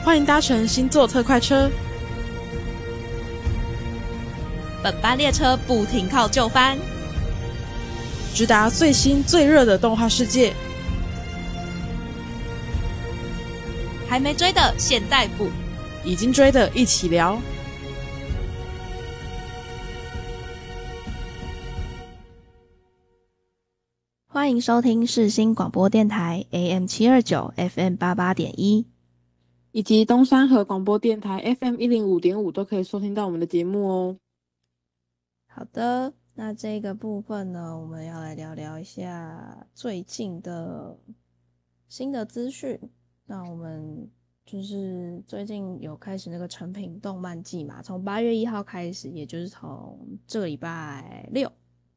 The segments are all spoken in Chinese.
欢迎搭乘星座特快车。 本班列车不停靠就番， 直达最新最热的动画世界。 还没追的现在补， 已经追的一起聊。 欢迎收听世新广播电台 AM729 FM88.1， 以及东山河广播电台 FM105.5 都可以收听到我们的节目哦。 好的，那这个部分呢，我们要来聊聊一下最近的新的资讯。那我们就是最近有开始那个成品动漫季嘛，从8月1号开始，也就是从这个礼拜6。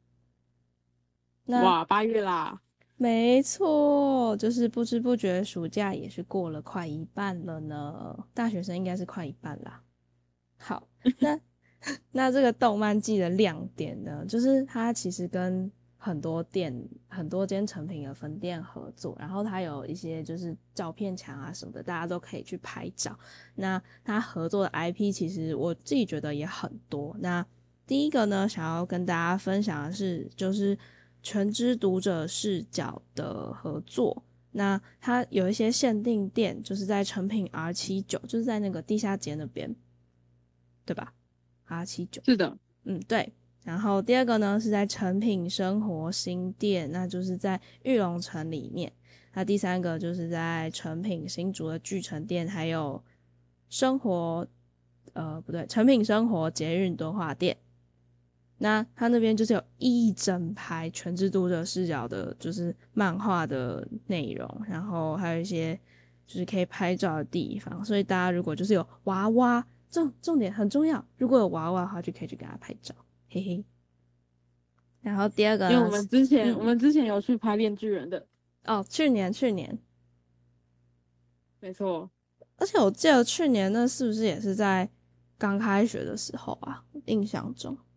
哇，8月啦！ 没错，就是不知不觉暑假也是过了快一半了呢。大学生应该是快一半啦。好，那这个动漫季的亮点呢，就是它其实跟很多间成品的分店合作，然后它有一些就是照片墙啊什么的，大家都可以去拍照。那它合作的 IP 其实我自己觉得也很多。那第一个呢，想要跟大家分享的是，就是全知读者视角的合作。那它有一些限定店，就是在成品 R79，就是在那个地下街那边，对吧？ R79 是的， 对。然后第二个呢是在成品生活新店，那就是在玉龙城里面。那第三个就是在成品新竹的巨城店，还有成品生活捷运敦化店。那他那边就是有一整排全知读者视角的，就是漫画的内容，然后还有一些就是可以拍照的地方，所以大家如果就是有娃娃，重点很重要，如果有娃娃的话就可以去给他拍照，嘿嘿。然后第二个呢， 因为我们之前有去拍恋巨人的哦，去年， 没错。 而且我记得去年那是不是也是在刚开学的时候啊？印象中